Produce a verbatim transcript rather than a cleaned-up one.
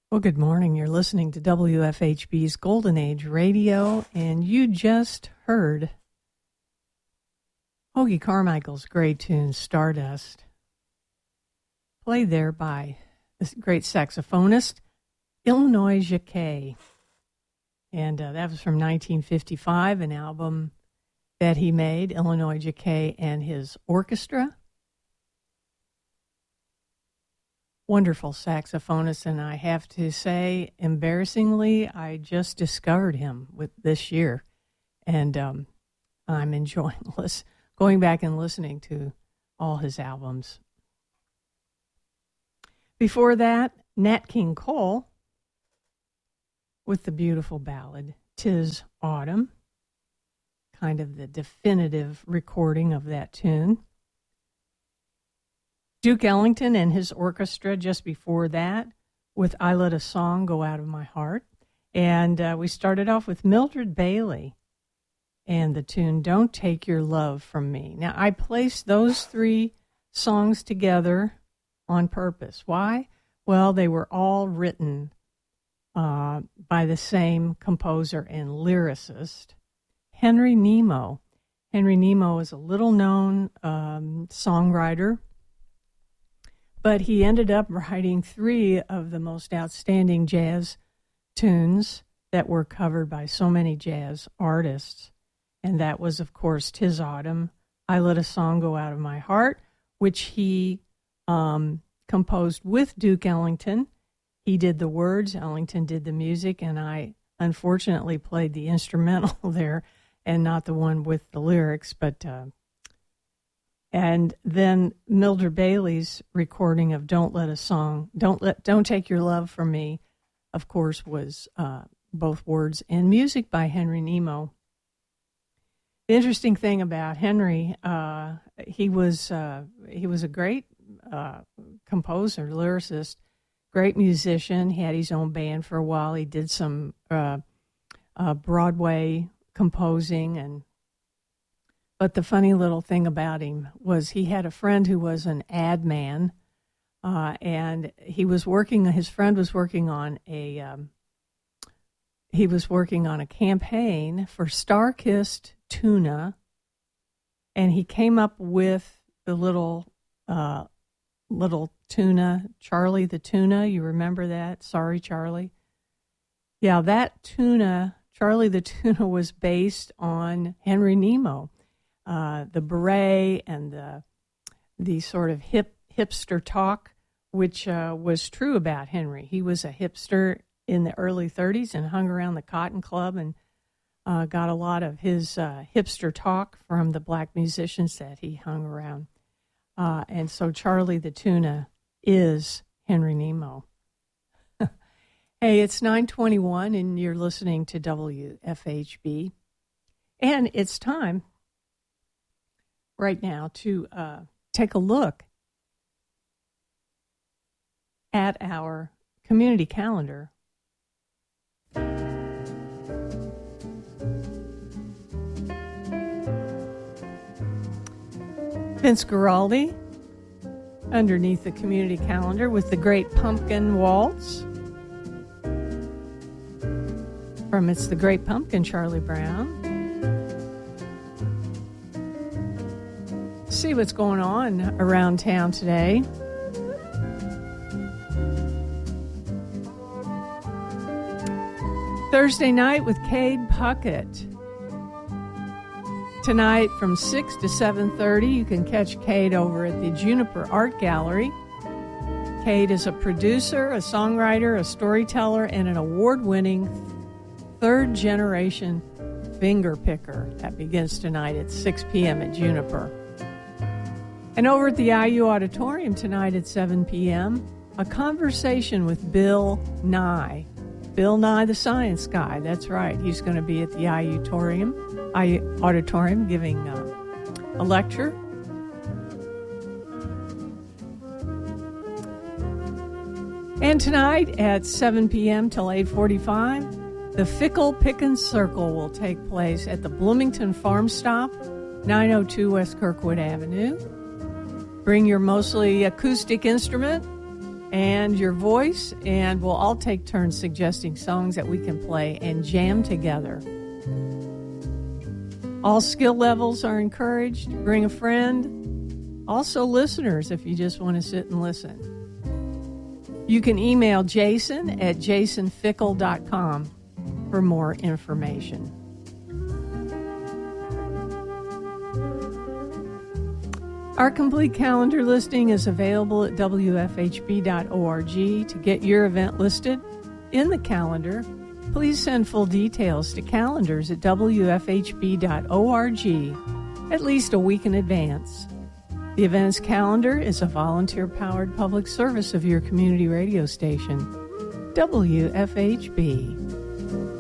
Well, good morning. You're listening to W F H B's Golden Age Radio, and you just heard Hoagy Carmichael's great tune, Stardust, played there by this great saxophonist, Illinois Jacquet. And uh, that was from nineteen fifty-five, an album that he made, Illinois Jacquet and his orchestra. Wonderful saxophonist, and I have to say, embarrassingly, I just discovered him with this year, and um, I'm enjoying lis- going back and listening to all his albums. Before that, Nat King Cole with the beautiful ballad, "'Tis Autumn," kind of the definitive recording of that tune. Duke Ellington and his orchestra just before that with "I Let a Song Go Out of My Heart." And uh, we started off with Mildred Bailey and the tune "Don't Take Your Love From Me." Now, I placed those three songs together on purpose. Why? Well, they were all written uh, by the same composer and lyricist, Henry Nemo. Henry Nemo is a little-known um, songwriter, but he ended up writing three of the most outstanding jazz tunes that were covered by so many jazz artists. And that was, of course, "'Tis Autumn," "I Let a Song Go Out of My Heart," which he um, composed with Duke Ellington. He did the words, Ellington did the music, and I unfortunately played the instrumental there and not the one with the lyrics, but... Uh, And then Mildred Bailey's recording of "Don't Let a Song, Don't Let, Don't Take Your Love From Me," of course, was uh, both words and music by Henry Nemo. The interesting thing about Henry, uh, he was uh, he was a great uh, composer, lyricist, great musician. He had his own band for a while. He did some uh, uh, Broadway composing and. But the funny little thing about him was he had a friend who was an ad man, uh, and he was working. His friend was working on a um, he was working on a campaign for Star-Kissed tuna, and he came up with the little uh, little tuna, Charlie the tuna. You remember that? Sorry, Charlie. Yeah, that tuna, Charlie the tuna, was based on Henry Nemo. Uh, the beret and the the sort of hip hipster talk, which uh, was true about Henry. He was a hipster in the early thirties and hung around the Cotton Club and uh, got a lot of his uh, hipster talk from the black musicians that he hung around. Uh, and so Charlie the Tuna is Henry Nemo. Hey, it's nine twenty-one and you're listening to W F H B. And it's time right now to uh, take a look at our community calendar. Vince Guaraldi underneath the community calendar with the Great Pumpkin Waltz from It's the Great Pumpkin, Charlie Brown. See what's going on around town today. Thursday night with Cade Puckett. Tonight from six to seven thirty, you can catch Cade over at the Juniper Art Gallery. Cade is a producer, a songwriter, a storyteller, and an award-winning third-generation finger picker. That begins tonight at six p.m. at Juniper. And over at the I U Auditorium tonight at seven p.m., a conversation with Bill Nye. Bill Nye, the science guy. That's right. He's going to be at the I U Auditorium, I U Auditorium giving uh, a lecture. And tonight at seven p.m. till eight forty-five, the Fickle Pickens Circle will take place at the Bloomington Farm Stop, nine oh two West Kirkwood Avenue. Bring your mostly acoustic instrument and your voice, and we'll all take turns suggesting songs that we can play and jam together. All skill levels are encouraged. Bring a friend. Also listeners, if you just want to sit and listen. You can email Jason at jason fickle dot com for more information. Our complete calendar listing is available at w f h b dot org. To get your event listed in the calendar, please send full details to calendars at w f h b dot org at least a week in advance. The events calendar is a volunteer-powered public service of your community radio station, W F H B.